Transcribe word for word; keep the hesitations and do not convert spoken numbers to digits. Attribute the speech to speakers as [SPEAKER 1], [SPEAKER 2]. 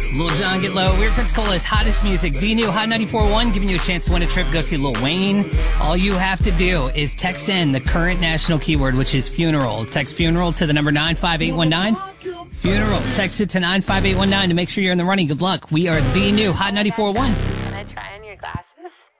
[SPEAKER 1] Lil Jon, Get Low, Weird Pensacola's hottest music, the new Hot ninety-four point one, giving you a chance to win a trip, go see Lil Wayne. All you have to do is text in the current national keyword, which is funeral. Text funeral to the number nine five eight one nine. Funeral. Text it to nine five eight one nine to make sure you're in the running. Good luck. We are the new Hot ninety-four point one.
[SPEAKER 2] Can I try on your glasses?